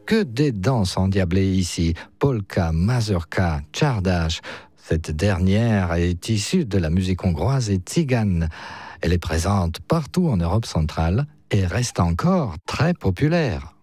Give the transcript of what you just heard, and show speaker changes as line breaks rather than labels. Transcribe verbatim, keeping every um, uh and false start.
que des danses endiablées ici. Polka, mazurka, czardash. Cette dernière est issue de la musique hongroise et tzigane. Elle est présente partout en Europe centrale et reste encore très populaire.